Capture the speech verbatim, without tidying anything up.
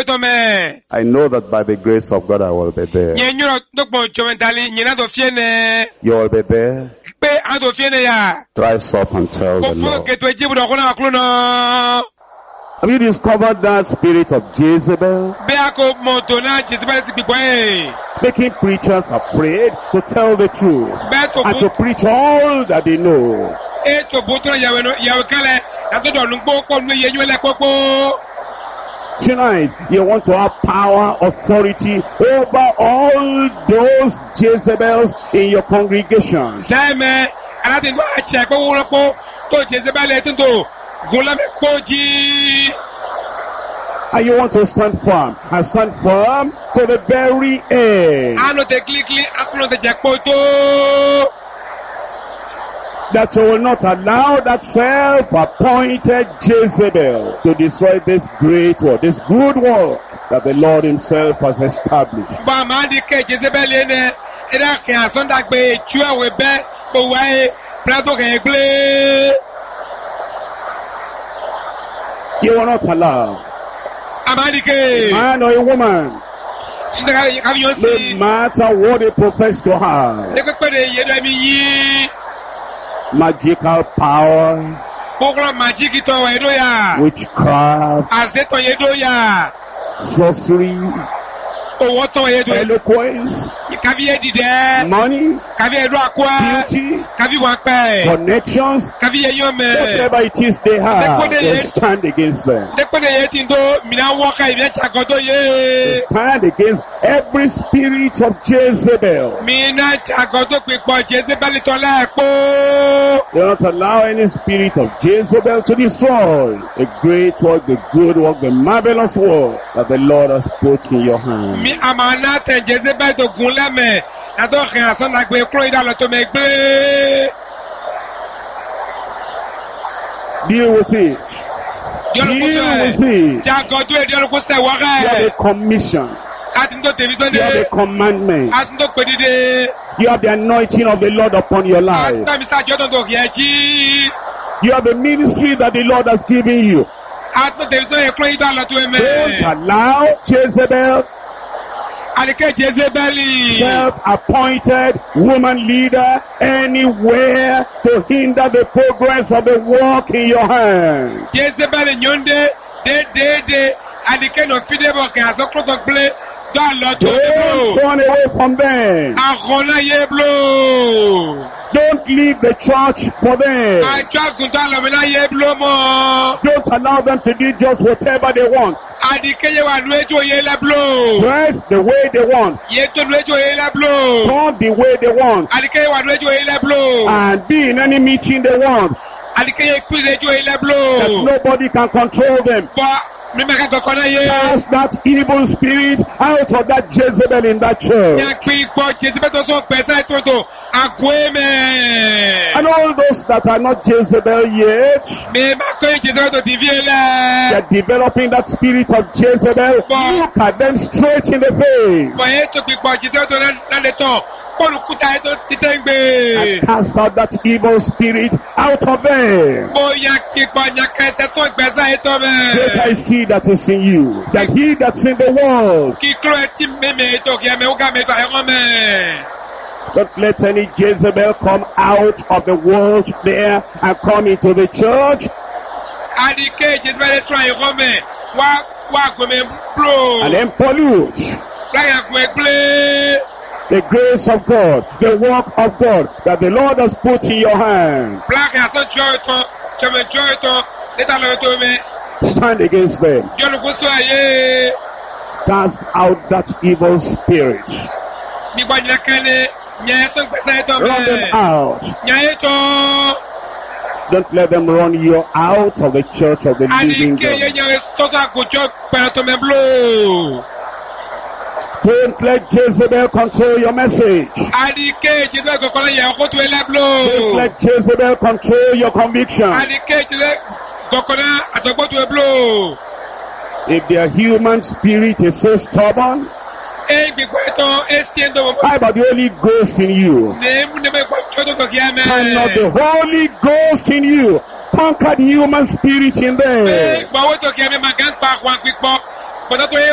I know that by the grace of God I will be there. You will be there. Rise up and tell the Lord. Have you discovered that spirit of Jezebel? Making preachers afraid to tell the truth and to preach all that they know. Tonight, you want to have power, authority over all those Jezebels in your congregation. And you want to stand firm and stand firm to the very end. That you will not allow that self-appointed Jezebel to destroy this great work, this good work that the Lord himself has established. You will not allow a man or a woman, no matter what they profess to have, magical power, witchcraft, sorcery, eloquence, money, beauty, connections, whatever it is they have, they stand against them. They stand against every spirit of Jezebel. They will not allow any spirit of Jezebel to destroy the great work, the good work, the marvelous work that the Lord has put in your hands. Deal with it. Deal with it. You have a commission. You have a commandment. You have the anointing of the Lord upon your life. You have a ministry that the Lord has given you. Don't allow Jezebel, self-appointed woman leader, anywhere to hinder the progress of the work in your hand. Don't run away from them. Don't leave the church for them. Don't allow them to do just whatever they want. Dress the way they want. Talk the way they want. And be in any meeting they want. That nobody can control them. Cast that evil spirit out of that Jezebel in that church. And all those that are not Jezebel yet, they are developing that spirit of Jezebel. Look at them straight in the face. And cast out that evil spirit out of them. Yet I see that is in you, that he that's in the world. Don't let any Jezebel come out of the world there and come into the church. And then pollute the grace of God, the work of God that the Lord has put in your hand. Stand against them. Cast out that evil spirit. Run them out. Don't let them run you out of the church of the living God. Don't let Jezebel control your message. Don't let Jezebel control your conviction. If their human spirit is so stubborn, how about the Holy Ghost in you? Cannot the Holy Ghost in you conquer the human spirit in them?